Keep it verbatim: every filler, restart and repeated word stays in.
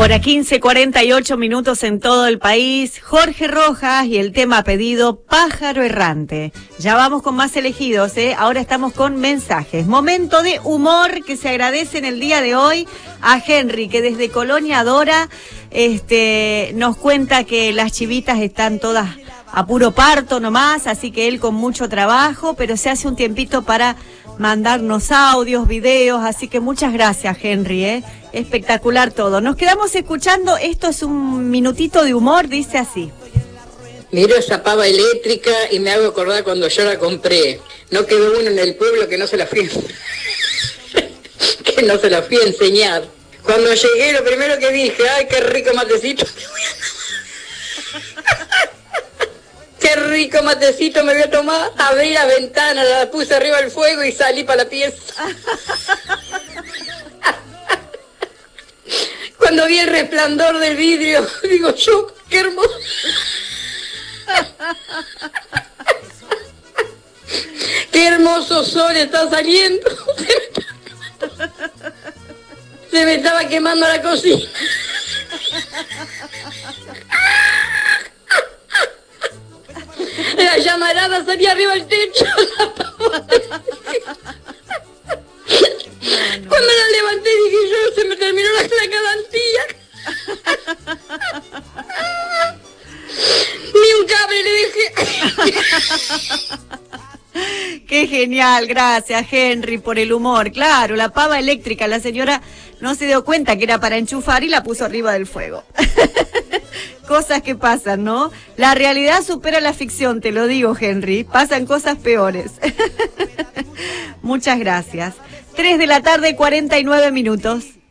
Hora quince, cuarenta y ocho minutos en todo el país. Jorge Rojas y el tema pedido, Pájaro Errante. Ya vamos con más elegidos, ¿eh? Ahora estamos con mensajes. Momento de humor que se agradece en el día de hoy a Henry, que desde Colonia Dora este, nos cuenta que las chivitas están todas a puro parto nomás, así que él con mucho trabajo, pero se hace un tiempito para mandarnos audios, videos, así que muchas gracias, Henry, ¿eh? Espectacular todo. Nos quedamos escuchando, esto es un minutito de humor, dice así. Miro esa pava eléctrica y me hago acordar cuando yo la compré. No quedó uno en el pueblo que no se la fui que no se la fui a enseñar. Cuando llegué, lo primero que dije, ay, qué rico matecito. Qué rico matecito me voy a tomar. Abrí la ventana, la puse arriba del fuego y salí para la pieza. Cuando vi el resplandor del vidrio, digo yo, qué hermoso. Qué hermoso sol está saliendo. Se me estaba quemando la cocina. La llamarada salía arriba del techo. Cuando la levanté dije yo, se me terminó la, la garantía. Ni un cable le dejé. Qué genial, gracias Henry por el humor. Claro, la pava eléctrica, la señora no se dio cuenta que era para enchufar y la puso arriba del fuego. Cosas que pasan, ¿no? La realidad supera la ficción, te lo digo, Henry. Pasan cosas peores. Muchas gracias. tres de la tarde, cuarenta y nueve minutos.